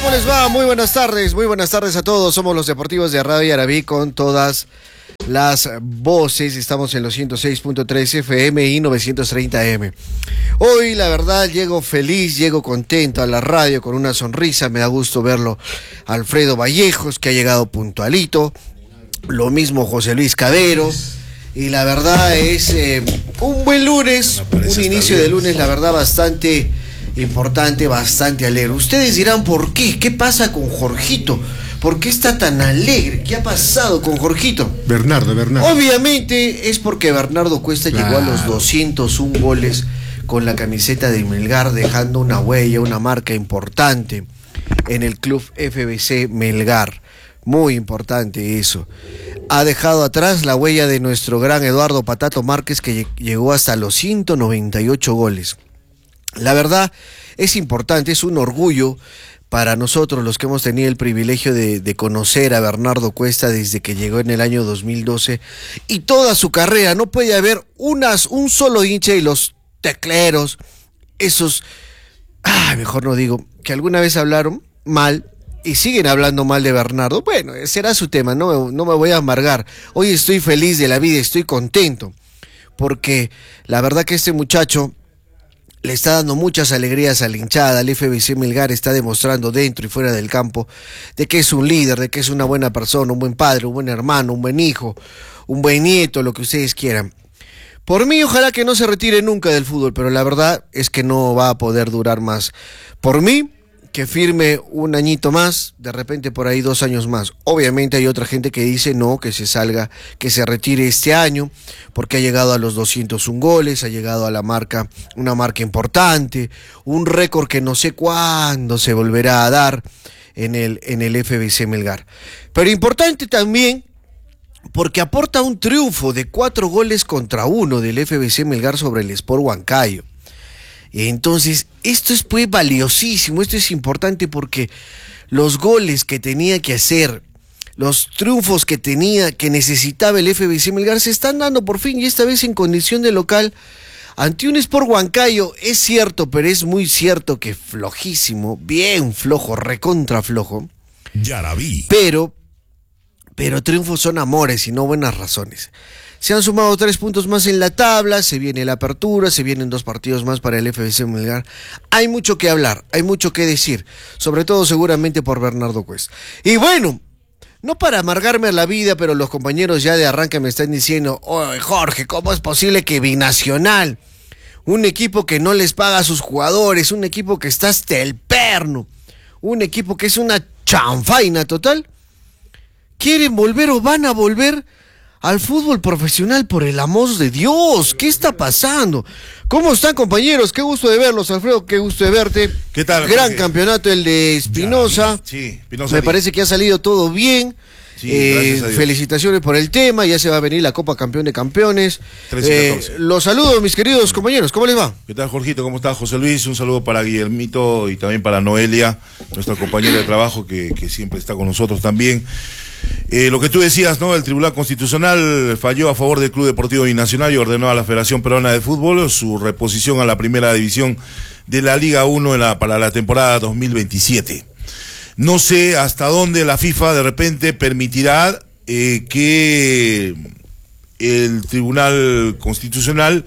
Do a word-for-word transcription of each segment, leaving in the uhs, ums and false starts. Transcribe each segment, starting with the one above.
¿Cómo les va? Muy buenas tardes, muy buenas tardes a todos. Somos los Deportivos de Radio Yarabí con todas las voces. Estamos en los ciento seis punto tres F M y novecientos treinta M. Hoy, la verdad, llego feliz, llego contento a la radio con una sonrisa. Me da gusto verlo Alfredo Vallejos, que ha llegado puntualito. Lo mismo José Luis Cabero. Y la verdad es eh, un buen lunes, un inicio de lunes, la verdad, bastante importante, bastante alegre. Ustedes dirán, ¿por qué? ¿Qué pasa con Jorgito? ¿Por qué está tan alegre? ¿Qué ha pasado con Jorgito? Bernardo, Bernardo. Obviamente es porque Bernardo Cuesta claro. llegó a los doscientos un goles con la camiseta de Melgar, dejando una huella, una marca importante en el club F B C Melgar. Muy importante eso. Ha dejado atrás la huella de nuestro gran Eduardo Patato Márquez, que llegó hasta los ciento noventa y ocho goles. La verdad es importante, es un orgullo para nosotros los que hemos tenido el privilegio de, de conocer a Bernardo Cuesta desde que llegó en el año dos mil doce y toda su carrera. No puede haber unas, un solo hincha y los tecleros, esos, ah, mejor no digo, que alguna vez hablaron mal y siguen hablando mal de Bernardo. Bueno, será su tema, no, no me voy a amargar. Hoy estoy feliz de la vida, estoy contento, porque la verdad que este muchacho le está dando muchas alegrías a la hinchada. El F B C Melgar está demostrando dentro y fuera del campo de que es un líder, de que es una buena persona, un buen padre, un buen hermano, un buen hijo, un buen nieto, lo que ustedes quieran. Por mí, ojalá que no se retire nunca del fútbol, pero la verdad es que no va a poder durar más. Por mí, que firme un añito más, de repente por ahí dos años más. Obviamente hay otra gente que dice no, que se salga, que se retire este año, porque ha llegado a los doscientos un goles, ha llegado a la marca, una marca importante, un récord que no sé cuándo se volverá a dar en el, en el F B C Melgar. Pero importante también, porque aporta un triunfo de cuatro goles contra uno del F B C Melgar sobre el Sport Huancayo. Entonces, esto es pues valiosísimo, esto es importante porque los goles que tenía que hacer, los triunfos que tenía, que necesitaba el F B C Melgar, se están dando por fin, y esta vez en condición de local, ante un Sport Huancayo. Es cierto, pero es muy cierto que flojísimo, bien flojo, recontra flojo. Ya la vi. Pero, pero triunfos son amores y no buenas razones. Se han sumado tres puntos más en la tabla, se viene la apertura, se vienen dos partidos más para el F B C Melgar. Hay mucho que hablar, hay mucho que decir, sobre todo seguramente por Bernardo Cuesta. Y bueno, no para amargarme a la vida, pero los compañeros ya de arranque me están diciendo, oye Jorge, ¿cómo es posible que Binacional, un equipo que no les paga a sus jugadores, un equipo que está hasta el perno, un equipo que es una chanfaina total, quieren volver o van a volver al fútbol profesional? Por el amor de Dios, ¿qué está pasando? ¿Cómo están, compañeros? Qué gusto de verlos, Alfredo, qué gusto de verte. ¿Qué tal? Gran Jorge? campeonato el de Espinosa. Sí, Espinosa. Me parece que ha salido todo bien. Sí, eh, felicitaciones por el tema, ya se va a venir la Copa Campeón de Campeones. Eh, los saludos, mis queridos compañeros, ¿cómo les va? ¿Qué tal, Jorgito? ¿Cómo está, José Luis? Un saludo para Guillermito y también para Noelia, nuestra compañera de trabajo que, que siempre está con nosotros también. Eh, lo que tú decías, ¿no? El Tribunal Constitucional falló a favor del Club Deportivo Binacional y ordenó a la Federación Peruana de Fútbol su reposición a la primera división de la Liga uno en la, para la temporada dos mil veintisiete. No sé hasta dónde la FIFA de repente permitirá eh, que el Tribunal Constitucional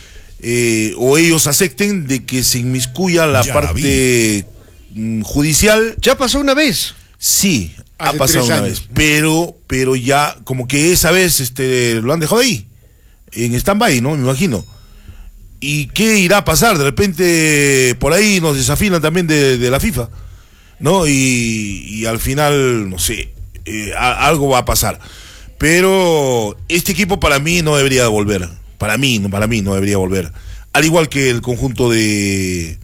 eh, o ellos acepten de que se inmiscuya la ya parte la judicial. Ya pasó una vez. Sí, ha pasado una vez, pero, pero ya como que esa vez este, lo han dejado ahí, en stand-by, ¿no? Me imagino. ¿Y qué irá a pasar? De repente por ahí nos desafinan también de, de la FIFA, ¿no? Y, y al final, no sé, eh, a, algo va a pasar. Pero este equipo para mí no debería volver, para mí, para mí no debería volver. Al igual que el conjunto de...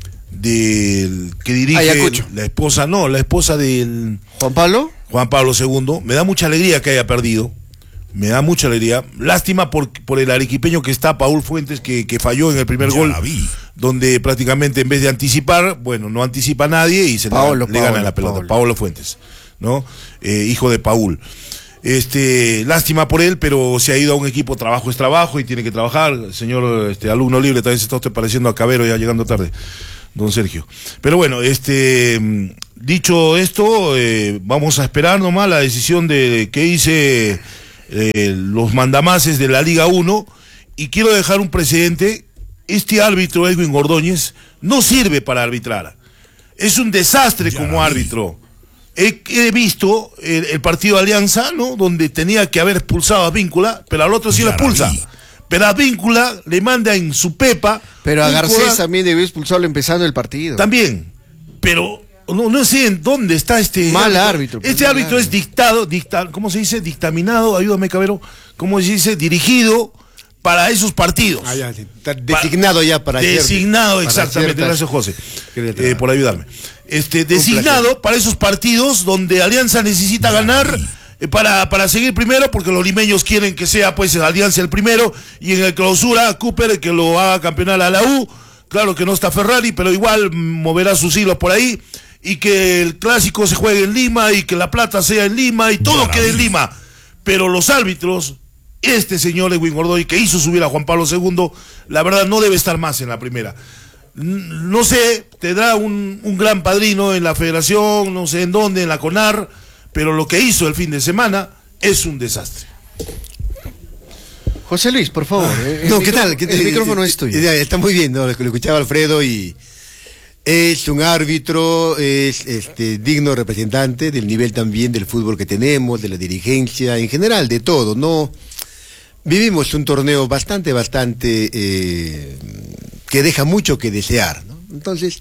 del que dirige Ayacucho. La esposa, no, la esposa del Juan Pablo Juan Pablo segundo. Me da mucha alegría que haya perdido, me da mucha alegría, lástima por, por el arequipeño que está, Paul Fuentes, que, que falló en el primer ya gol, donde prácticamente en vez de anticipar, bueno, no anticipa a nadie y se Paolo, le, le Paolo, gana la pelota. Paolo. Paolo Fuentes, ¿no? Eh, hijo de Paul. Este, lástima por él, pero se ha ido a un equipo, trabajo es trabajo y tiene que trabajar. Señor este, alumno libre, también se está usted pareciendo a Cabero ya llegando tarde, don Sergio. Pero bueno, este, dicho esto, eh, vamos a esperar nomás la decisión de que hice eh, los mandamases de la Liga uno, y quiero dejar un precedente. Este árbitro, Edwin Ordóñez, no sirve para arbitrar. Es un desastre ya como árbitro. He, he visto el, el partido de Alianza, ¿no? Donde tenía que haber expulsado a Víncula, pero al otro sí lo expulsa. Pero a Víncula le manda en su pepa. Pero a Víncula, Garcés también debió expulsarlo empezando el partido. También. Pero no, no sé en dónde está este mal árbitro. Este árbitro, árbitro es dictado, dicta, ¿cómo se dice? Dictaminado, ayúdame, Cabero. ¿Cómo se dice? Dirigido para esos partidos. Ah, ya, está designado ya para Designado, hacer, exactamente, para gracias José, eh, por ayudarme. Este, designado para esos partidos donde Alianza necesita ganar eh, para, para seguir primero, porque los limeños quieren que sea pues Alianza el primero, y en el clausura Cooper que lo haga campeonar a la U. Claro que no está Ferrari, pero igual moverá sus hilos por ahí, y que el clásico se juegue en Lima, y que la plata sea en Lima, y todo quede en Lima. Pero los árbitros, este señor Edwin Ordóñez, que hizo subir a Juan Pablo segundo, la verdad no debe estar más en la primera. No sé, tendrá un, un gran padrino en la federación, no sé en dónde, en la CONAR, pero lo que hizo el fin de semana es un desastre. José Luis, por favor. Eh, no, ¿qué tal? ¿Qué el micrófono es tuyo. Está muy bien, ¿no? Lo escuchaba Alfredo, y es un árbitro, es este digno representante del nivel también del fútbol que tenemos, de la dirigencia, en general, de todo, ¿no? Vivimos un torneo bastante, bastante eh, que deja mucho que desear, ¿no? Entonces,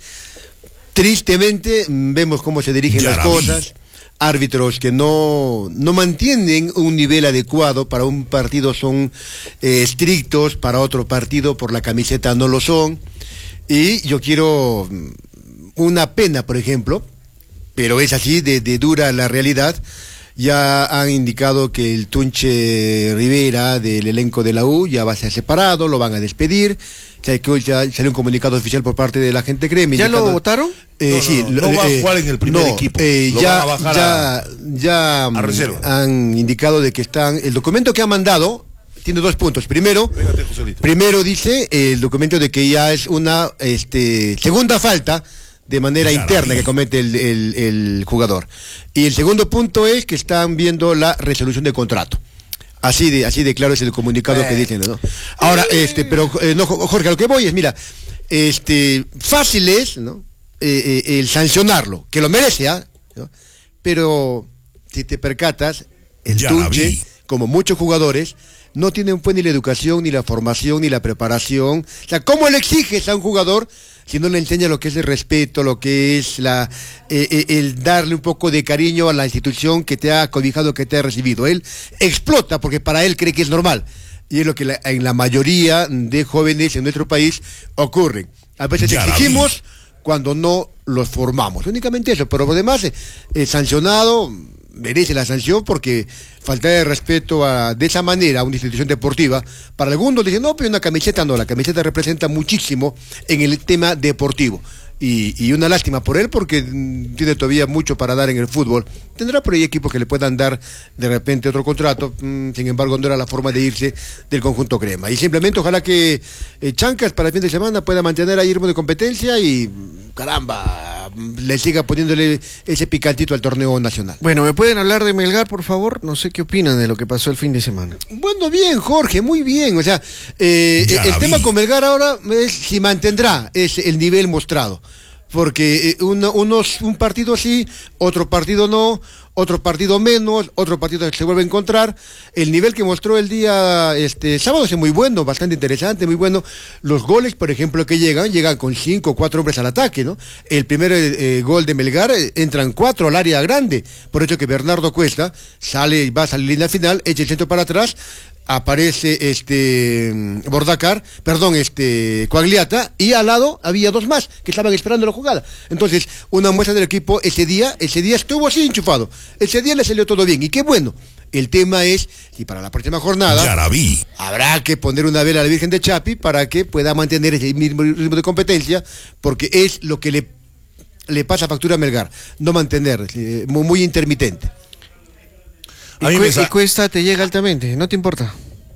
tristemente vemos cómo se dirigen ya las cosas, árbitros que no, no mantienen un nivel adecuado. Para un partido son eh, estrictos, para otro partido por la camiseta no lo son, y yo quiero una pena, por ejemplo, pero es así de, de dura la realidad. Ya han indicado que el Tunche Rivera del elenco de la U ya va a ser separado, lo van a despedir. Ya salió un comunicado oficial por parte de la gente gremio. ¿Ya lo votaron? Eh, no, no, sí, no, no va eh, a jugar en el primer no, equipo. Eh, lo ya, van a bajar ya, a, ya a reserva. Han indicado de que están. El documento que han mandado tiene dos puntos. Primero, Fíjate, primero dice eh, el documento de que ya es una este, segunda falta de manera ya interna que comete el, el, el jugador. Y el segundo punto es que están viendo la resolución de contrato. Así de, así de claro es el comunicado eh. que dicen, ¿no? Ahora, este, pero eh, no, Jorge, a lo que voy es, mira, este, fácil es, ¿no? Eh, eh, el sancionarlo, que lo merece, ¿ah? ¿no? Pero si te percatas, el Tunche, como muchos jugadores, no tienen pues ni la educación, ni la formación, ni la preparación. O sea, ¿cómo le exiges a un jugador si no le enseña lo que es el respeto, lo que es la eh, eh, el darle un poco de cariño a la institución que te ha cobijado, que te ha recibido? Él explota porque para él cree que es normal. Y es lo que la, en la mayoría de jóvenes en nuestro país ocurre. A veces ya exigimos cuando no los formamos. Únicamente eso, pero por demás, eh, eh, sancionado, merece la sanción porque falta de respeto a, de esa manera a una institución deportiva. Para algunos dicen, no, pero una camiseta no, la camiseta representa muchísimo en el tema deportivo. Y, y una lástima por él porque mm, tiene todavía mucho para dar en el fútbol. Tendrá por ahí equipos que le puedan dar de repente otro contrato, mm, sin embargo no era la forma de irse del conjunto crema. Y simplemente ojalá que eh, Chancas para el fin de semana pueda mantener ahí ritmo de competencia y caramba, le siga poniéndole ese picantito al torneo nacional. Bueno, ¿me pueden hablar de Melgar, por favor? No sé qué opinan de lo que pasó el fin de semana. Bueno, bien, Jorge, muy bien. O sea, eh, el vi. tema con Melgar ahora es si mantendrá ese, el nivel mostrado. Porque eh, uno, unos, un partido sí, otro partido no, otro partido menos, otro partido se vuelve a encontrar. El nivel que mostró el día este sábado es muy bueno, bastante interesante, muy bueno. Los goles, por ejemplo, que llegan, llegan con cinco o cuatro hombres al ataque, ¿no? El primer eh, gol de Melgar, eh, entran cuatro al área grande, por eso que Bernardo Cuesta sale, va a salir en la final, echa el centro para atrás, aparece este Bordacar, perdón, este Coagliata, y al lado había dos más que estaban esperando la jugada. Entonces, una muestra del equipo ese día, ese día estuvo así enchufado, ese día le salió todo bien, y qué bueno. El tema es, si para la próxima jornada ya la vi. habrá que poner una vela a la Virgen de Chapi para que pueda mantener ese mismo ritmo de competencia, porque es lo que le, le pasa factura a Melgar, no mantener, eh, muy, muy intermitente. Y, cu y Cuesta te llega altamente, ¿no te importa?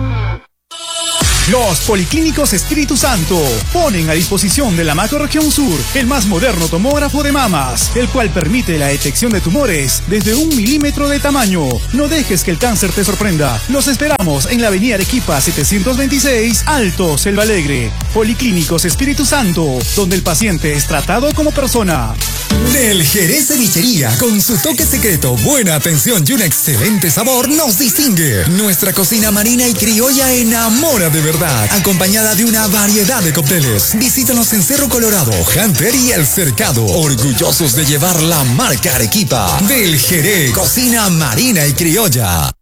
Los Policlínicos Espíritu Santo ponen a disposición de la macrorregión sur el más moderno tomógrafo de mamas, el cual permite la detección de tumores desde un milímetro de tamaño. No dejes que el cáncer te sorprenda. Los esperamos en la avenida Arequipa setecientos veintiséis, Alto, Selva Alegre. Policlínicos Espíritu Santo, donde el paciente es tratado como persona. Del Jerez Cevichería, con su toque secreto, buena atención y un excelente sabor, nos distingue. Nuestra cocina marina y criolla enamora de verdad, acompañada de una variedad de cócteles. Visítanos en Cerro Colorado, Hunter y El Cercado, orgullosos de llevar la marca Arequipa. Del Jerez, cocina marina y criolla.